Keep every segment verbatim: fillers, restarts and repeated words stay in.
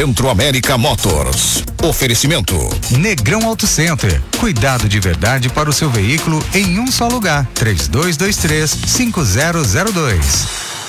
Centro América Motors. Oferecimento Negrão Auto Center. Cuidado de verdade para o seu veículo em um só lugar. três dois dois três, cinco zero zero dois.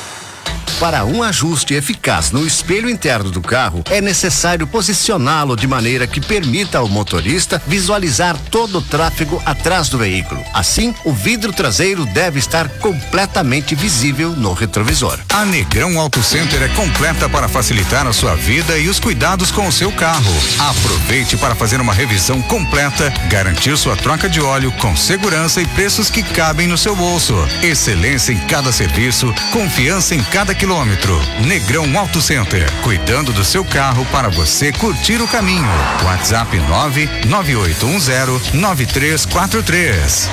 Para um ajuste eficaz no espelho interno do carro, é necessário posicioná-lo de maneira que permita ao motorista visualizar todo o tráfego atrás do veículo. Assim, o vidro traseiro deve estar completamente visível no retrovisor. A Negrão Auto Center é completa para facilitar a sua vida e os cuidados com o seu carro. Aproveite para fazer uma revisão completa, garantir sua troca de óleo com segurança e preços que cabem no seu bolso. Excelência em cada serviço, confiança em cada quilômetro. Negrão Auto Center, cuidando do seu carro para você curtir o caminho. WhatsApp nove nove oito um zero nove três quatro três.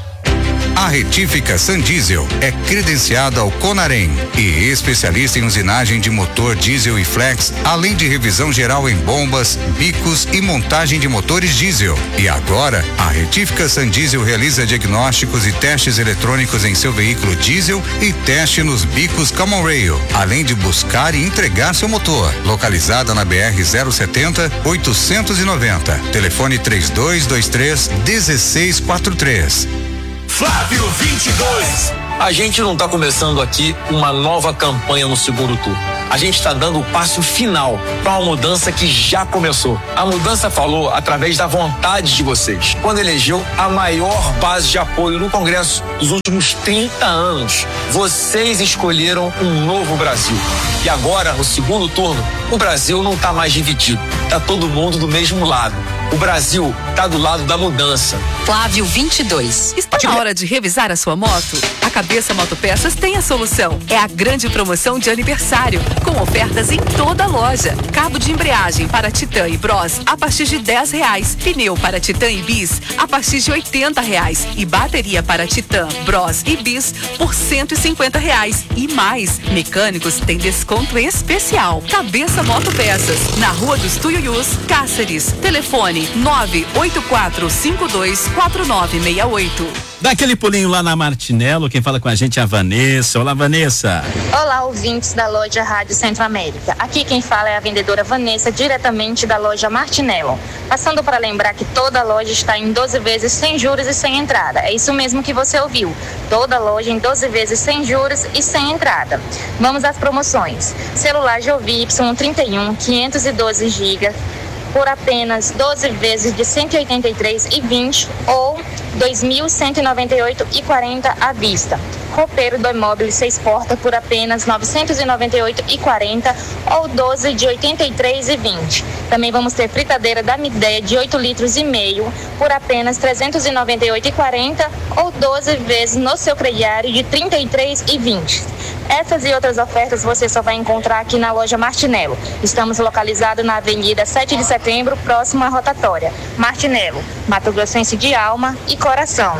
A Retífica San Diesel é credenciada ao Conarem e especialista em usinagem de motor diesel e flex, além de revisão geral em bombas, bicos e montagem de motores diesel. E agora, a Retífica San Diesel realiza diagnósticos e testes eletrônicos em seu veículo diesel e teste nos bicos Common Rail, além de buscar e entregar seu motor. Localizada na B R zero setenta, oitocentos e noventa. Telefone três dois dois três, um seis quatro três. Flávio vinte e dois. A gente não está começando aqui uma nova campanha no segundo turno. A gente está dando o passo final para uma mudança que já começou. A mudança falou através da vontade de vocês, quando elegeu a maior base de apoio no Congresso dos últimos trinta anos. Vocês escolheram um novo Brasil. E agora, no segundo turno, o Brasil não está mais dividido. Está todo mundo do mesmo lado. O Brasil está do lado da mudança. Flávio vinte e dois. Está na hora de revisar a sua moto? A Cabeça Motopeças tem a solução. É a grande promoção de aniversário, com ofertas em toda a loja. Cabo de embreagem para Titan e Bros a partir de dez reais. Pneu para Titan e Bis a partir de oitenta reais. E bateria para Titan, Bros e Bis por cento e cinquenta reais. E mais, mecânicos têm desconto especial. Cabeça Motopeças, na Rua dos Tuiuius, Cáceres. Telefone nove oito quatro cinco dois quatro nove seis oito. Dá aquele pulinho lá na Martinello, quem fala com a gente é a Vanessa. Olá, Vanessa. Olá, ouvintes da loja Rádio Centro América. Aqui quem fala é a vendedora Vanessa, diretamente da loja Martinello. Passando para lembrar que toda loja está em doze vezes sem juros e sem entrada. É isso mesmo que você ouviu. Toda loja em doze vezes sem juros e sem entrada. Vamos às promoções. Celular Jovi Y trinta e um, quinhentos e doze gigas, por apenas doze vezes de cento e oitenta e três reais e vinte ou dois mil cento e noventa e oito reais e quarenta à vista. Roupeiro do imóvel seis portas por apenas novecentos e noventa e oito reais e quarenta ou doze de oitenta e três reais e vinte. Também vamos ter fritadeira da Midea de oito litros e meio por apenas trezentos e noventa e oito reais e quarenta ou doze vezes no seu crediário de trinta e três reais e vinte. Essas e outras ofertas você só vai encontrar aqui na loja Martinello. Estamos localizados na Avenida sete de Setembro, próximo à rotatória. Martinello, Mato Grossense de alma e coração.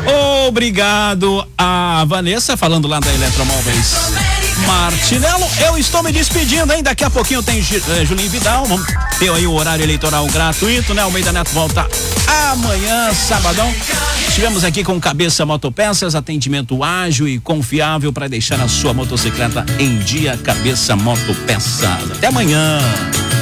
Obrigado a Vanessa, falando lá da Eletromóveis Martinello. Eu estou me despedindo, hein? Daqui a pouquinho tem eh, Julinho Vidal. Vamos ter aí o horário eleitoral gratuito, né? O Almeida Neto volta amanhã, sabadão. Estivemos aqui com Cabeça Motopeças, atendimento ágil e confiável para deixar a sua motocicleta em dia. Cabeça Motopeças. Até amanhã.